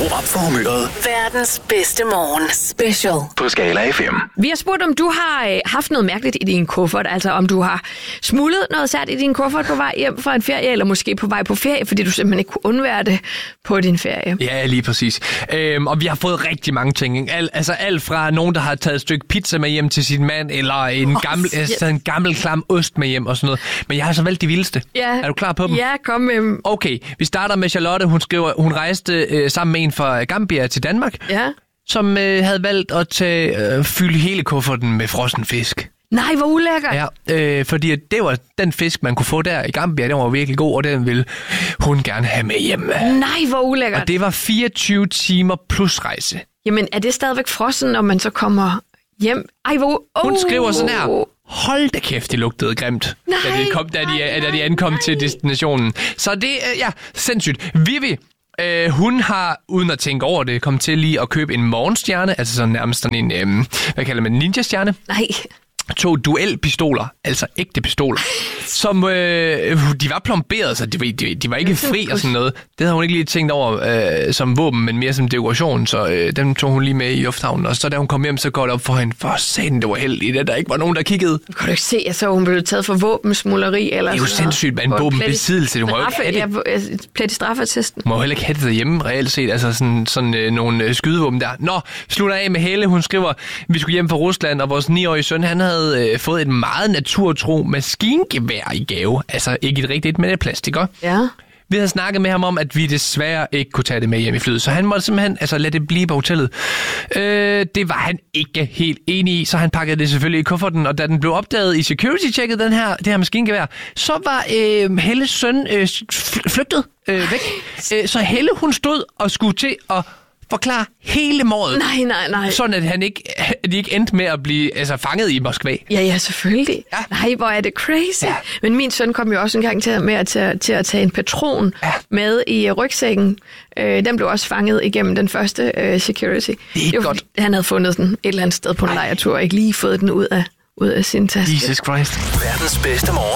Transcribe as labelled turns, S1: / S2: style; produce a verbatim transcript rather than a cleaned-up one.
S1: Skru op for humøret.
S2: Verdens bedste morgen. Special.
S1: På Skala F M.
S3: Vi har spurgt, om du har øh, haft noget mærkeligt i din kuffert. Altså om du har smuglet noget sært i din kuffert på vej hjem fra en ferie, eller måske på vej på ferie, fordi du simpelthen ikke kunne undvære det på din ferie.
S4: Ja, lige præcis. Øhm, og vi har fået rigtig mange ting. Ikke? Al, altså alt fra nogen, der har taget et stykke pizza med hjem til sin mand, eller en, oh, gammel, altså, en gammel klam ost med hjem og sådan noget. Men jeg har så valgt de vildeste.
S3: Ja.
S4: Er du klar på dem?
S3: Ja, kom med dem.
S4: Okay, vi starter med Charlotte. Hun skriver, hun rejste øh, sammen med en fra Gambia til Danmark,
S3: Ja.
S4: som øh, havde valgt at tage, øh, fylde hele kufferten med frossen fisk.
S3: Nej, hvor ulækkert.
S4: Ja, øh, fordi det var den fisk, man kunne få der i Gambia, den var virkelig god, og den ville hun gerne have med hjem.
S3: Nej, hvor ulækkert.
S4: Og det var fireogtyve timer plus rejse.
S3: Jamen, er det stadigvæk frossen, når man så kommer hjem? Ej, hvor... Oh.
S4: Hun skriver sådan her: hold da kæft, det lugtede grimt,
S3: Nej,
S4: da de, kom, da de,
S3: nej,
S4: da de ankom
S3: nej.
S4: til destinationen. Så det er, ja, sindssygt. Vivi, øh, hun har, uden at tænke over det, kommet til lige at købe en morgenstjerne, altså sådan nærmest sådan en, øh, hvad kalder man, ninja-stjerne.
S3: Nej.
S4: To duelpistoler, altså ægte pistoler, som øh, de var plomberet, så de, de, de var ikke fri og sådan noget. Det havde hun ikke lige tænkt over øh, som våben, men mere som dekoration, så øh, dem tog hun lige med i lufthavnen. Og så da hun kom hjem, så går det op for hende, for satan, det var heldigt, at der ikke var nogen, der kiggede.
S3: Kan du ikke se, at så hun blev taget for våbensmugleri? Eller
S4: Det er jo
S3: sådan noget?
S4: sindssygt med en
S3: På
S4: våbenbesiddelse. Du må jo ikke have det.
S3: Ja, plet i straffeattesten.
S4: Du må jo heller ikke have det derhjemme, reelt set. Altså sådan, sådan øh, nogle øh, skydevåben der. Nå, slutter af med Helle. Hun skriver, vi skulle hjem fra Rusland, og vores niårige søn, han havde øh, fået et meget naturtro maskingevær i gave. Altså ikke et rigtigt, men et plastik, ikke?
S3: Ja.
S4: Vi havde snakket med ham om, at vi desværre ikke kunne tage det med hjem i flyet, så han måtte simpelthen altså, lade det blive på hotellet. Øh, det var han ikke helt enig i, så han pakkede det selvfølgelig i kufferten, og da den blev opdaget i security-checket, den her, det her maskingevær, så var øh, Helles søn øh, flygtet øh, væk. Øh, så Helle, hun stod og skulle til at forklare hele måret.
S3: Nej, nej, nej.
S4: Sådan at han ikke, at de ikke endte med at blive altså, fanget i Moskva.
S3: Ja, ja, selvfølgelig.
S4: Ja.
S3: Nej, hvor er det crazy.
S4: Ja.
S3: Men min søn kom jo også en gang til, med at, til, til at tage en patron
S4: Ja.
S3: med i rygsækken. Øh, den blev også fanget igennem den første øh, security.
S4: Det er
S3: jo,
S4: godt.
S3: fordi Han havde fundet den et eller andet sted på en lejretur, og ikke lige fået den ud af, ud af sin taske.
S4: Jesus Christ.
S1: Verdens bedste morgen.